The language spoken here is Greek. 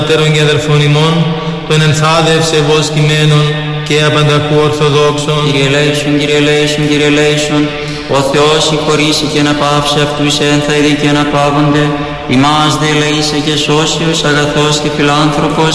Πατέρων και αδελφών ημών, των ενθάδευσε βος κειμένων και απανταχού ορθοδόξων. Κύριε ελέησον, Κύριε ελέησον, Κύριε ελέησον, ο Θεός συγχωρήσει και να πάυσε αυτούς ένθαιδη και να πάβονται, ημάς δε ελέησε και σώσιος, αγαθός και φιλάνθρωπος,